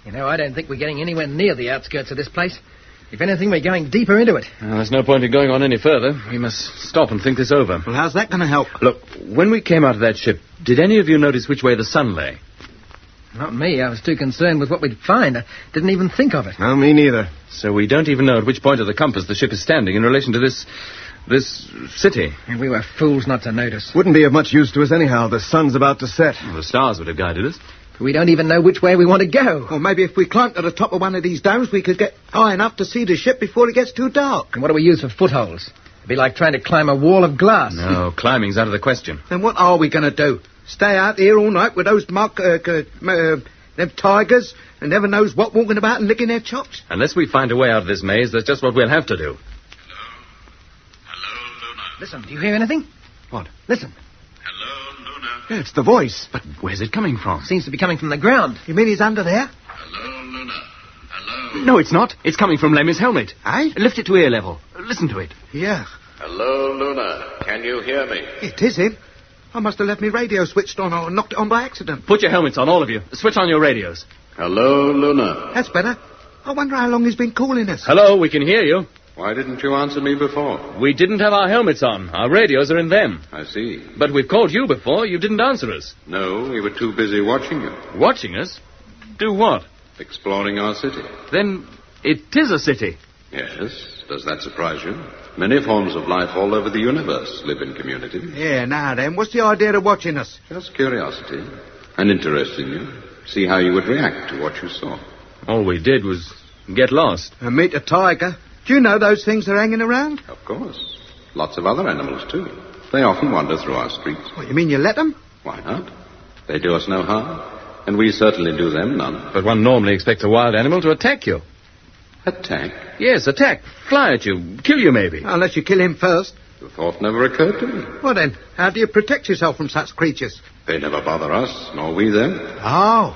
You know, I don't think we're getting anywhere near the outskirts of this place. If anything, we're going deeper into it. There's no point in going on any further. We must stop and think this over. Well, how's that going to help? Look, when we came out of that ship, did any of you notice which way the sun lay? Not me. I was too concerned with what we'd find. I didn't even think of it. No, me neither. So we don't even know at which point of the compass the ship is standing in relation to this city. And we were fools not to notice. Wouldn't be of much use to us anyhow. The sun's about to set. Well, the stars would have guided us. We don't even know which way we want to go. Or maybe if we climbed to the top of one of these domes, we could get high enough to see the ship before it gets too dark. And what do we use for footholds? It'd be like trying to climb a wall of glass. No, climbing's out of the question. Then what are we going to do? Stay out here all night with those them tigers and never knows what walking about and licking their chops? Unless we find a way out of this maze, that's just what we'll have to do. Hello, Luna. Listen, do you hear anything? What? Listen. Hello, Luna. Yeah, it's the voice. But where's it coming from? Seems to be coming from the ground. You mean he's under there? Hello, Luna. Hello. No, it's not. It's coming from Lemmy's helmet. Eh? Lift it to ear level. Listen to it. Yeah. Hello, Luna. Can you hear me? It is him. I must have left my radio switched on or knocked it on by accident. Put your helmets on, all of you. Switch on your radios. Hello, Luna. That's better. I wonder how long he's been calling us. Hello, we can hear you. Why didn't you answer me before? We didn't have our helmets on. Our radios are in them. I see. But we've called you before. You didn't answer us. No, we were too busy watching you. Watching us? Do what? Exploring our city. Then it is a city. Yes. Does that surprise you? Many forms of life all over the universe live in community. Yeah, now then, what's the idea of watching us? Just curiosity. An interest in you. See how you would react to what you saw. All we did was get lost. And meet a tiger. Do you know those things are hanging around? Of course. Lots of other animals, too. They often wander through our streets. What, you mean you let them? Why not? They do us no harm. And we certainly do them none. But one normally expects a wild animal to attack you. Attack? Yes, attack. Fly at you. Kill you, maybe. Unless you kill him first. The thought never occurred to me. Well then, how do you protect yourself from such creatures? They never bother us, nor we them. Oh,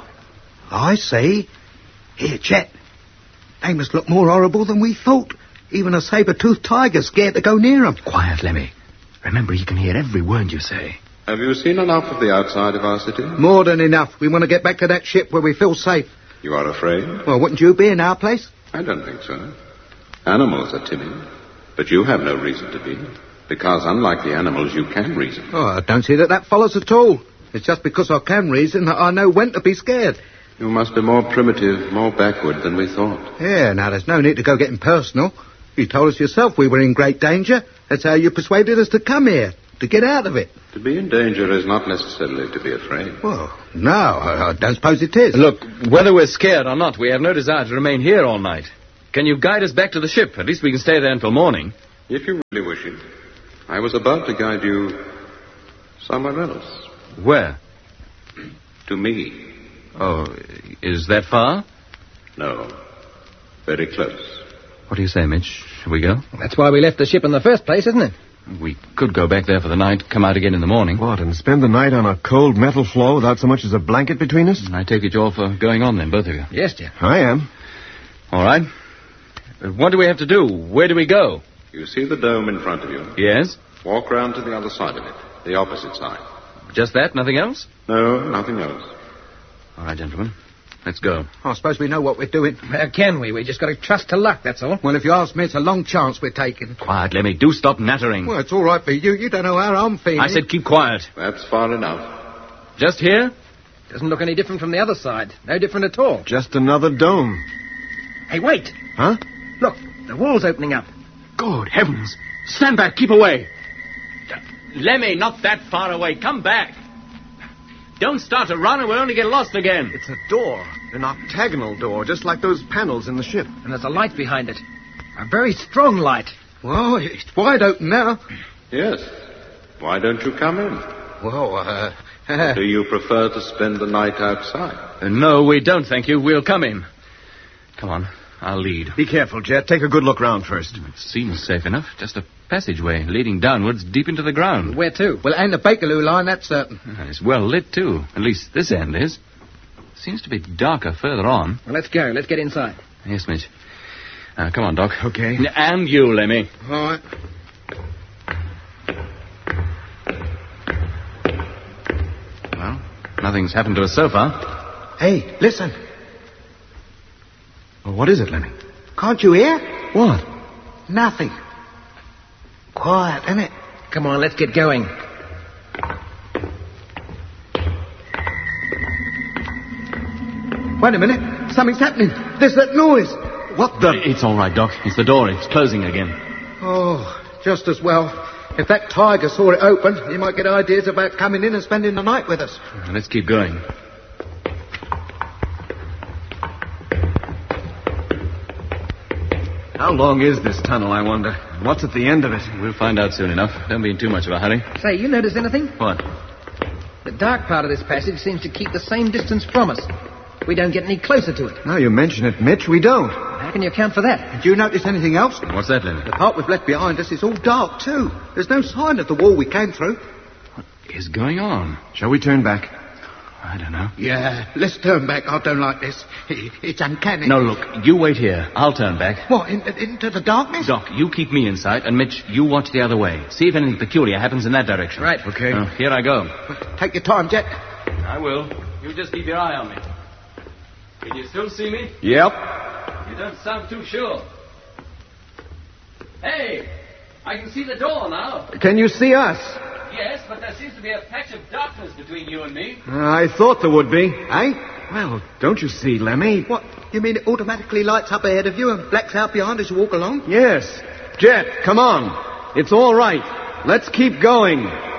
I see. Here, Chet. They must look more horrible than we thought. Even a saber-toothed tiger's scared to go near them. Quiet, Lemmy. Remember, he can hear every word you say. Have you seen enough of the outside of our city? More than enough. We want to get back to that ship where we feel safe. You are afraid? Well, wouldn't you be in our place? I don't think so. Animals are timid. But you have no reason to be. Because unlike the animals, you can reason. Oh, I don't see that follows at all. It's just because I can reason that I know when to be scared. You must be more primitive, more backward than we thought. Yeah, now there's no need to go getting personal. You told us yourself we were in great danger. That's how you persuaded us to come here, to get out of it. To be in danger is not necessarily to be afraid. Well, no, I don't suppose it is. Look, whether we're scared or not, we have no desire to remain here all night. Can you guide us back to the ship? At least we can stay there until morning. If you really wish it, I was about to guide you somewhere else. Where? To me. Oh, is that far? No. Very close. What do you say, Mitch? Shall we go? That's why we left the ship in the first place, isn't it? We could go back there for the night, come out again in the morning. What, and spend the night on a cold metal floor without so much as a blanket between us? I take it you're all for going on then, both of you. Yes, dear. I am. All right. What do we have to do? Where do we go? You see the dome in front of you? Yes? Walk round to the other side of it. The opposite side. Just that? Nothing else? No, nothing else. All right, gentlemen. Let's go. I suppose we know what we're doing. How can we? We just got to trust to luck, that's all. Well, if you ask me, it's a long chance we're taking. Quiet, Lemmy. Do stop nattering. Well, it's all right for you. You don't know how I'm feeling. I said keep quiet. That's far enough. Just here? Doesn't look any different from the other side. No different at all. Just another dome. Hey, wait. Huh? Look, the wall's opening up. Good heavens. Stand back. Keep away. Lemmy, not that far away. Come back. Don't start to run or we'll only get lost again. It's a door. An octagonal door, just like those panels in the ship. And there's a light behind it. A very strong light. Well, it's wide open now. Yes. Why don't you come in? Well, Do you prefer to spend the night outside? No, we don't, thank you. We'll come in. Come on. I'll lead. Be careful, Jet. Take a good look round first. It seems safe enough. Just a passageway leading downwards deep into the ground. Where to? well, and the Bakerloo line, that's certain. And it's well lit, too. At least this end is. Seems to be darker further on. Well, let's go. Let's get inside. Yes, Mitch. Come on, Doc. Okay. And you, Lemmy. All right. Well, nothing's happened to us so far. Hey, listen. Well, what is it, Lemmy? Can't you hear? What? Nothing. Quiet, isn't it? Come on, let's get going. Wait a minute. Something's happening. There's that noise. What the... It's all right, Doc. It's the door. It's closing again. Oh, just as well. If that tiger saw it open, he might get ideas about coming in and spending the night with us. Let's keep going. How long is this tunnel, I wonder? What's at the end of it? We'll find out soon enough. Don't be in too much of a hurry. Say, you notice anything? What? The dark part of this passage seems to keep the same distance from us. We don't get any closer to it. Now you mention it, Mitch, we don't. How can you account for that? Do you notice anything else? What's that, Lemmy? The part we've left behind us is all dark, too. There's no sign of the wall we came through. What is going on? Shall we turn back? I don't know. Yeah, let's turn back. I don't like this. It's uncanny. No, look, you wait here. I'll turn back. What, into the darkness? Doc, you keep me in sight, and Mitch, you watch the other way. See if anything peculiar happens in that direction. Right. Okay. Here I go. Take your time, Jet. I will. You just keep your eye on me. Can you still see me? Yep. You don't sound too sure. Hey, I can see the door now. Can you see us? Yes, but there seems to be a patch of darkness between you and me. I thought there would be. Eh? Well, don't you see, Lemmy? What? You mean it automatically lights up ahead of you and blacks out behind as you walk along? Yes. Jet, come on. It's all right. Let's keep going.